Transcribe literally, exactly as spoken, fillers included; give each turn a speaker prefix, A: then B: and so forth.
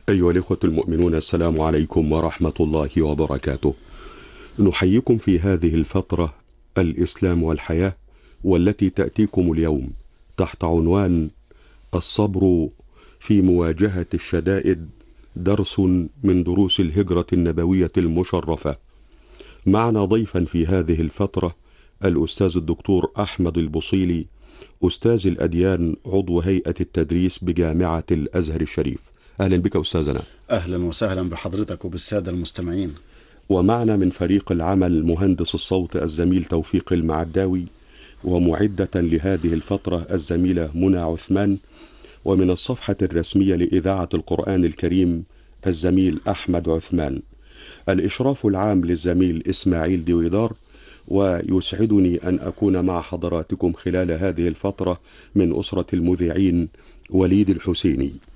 A: أيها الإخوة المؤمنون، السلام عليكم ورحمة الله وبركاته. نحييكم في هذه الفترة الإسلام والحياة، والتي تأتيكم اليوم تحت عنوان الصبر في مواجهة الشدائد، درس من دروس الهجرة النبوية المشرفة. معنا ضيفا في هذه الفترة الأستاذ الدكتور أحمد البصيلي، أستاذ الأديان، عضو هيئة التدريس بجامعة الأزهر الشريف. أهلا بك أستاذنا.
B: أهلا وسهلا بحضرتك وبالسادة المستمعين.
A: ومعنا من فريق العمل مهندس الصوت الزميل توفيق المعداوي، ومعدة لهذه الفترة الزميلة منى عثمان، ومن الصفحة الرسمية لإذاعة القرآن الكريم الزميل أحمد عثمان. الإشراف العام للزميل إسماعيل دويدار، ويسعدني أن أكون مع حضراتكم خلال هذه الفترة من أسرة المذيعين وليد الحسيني.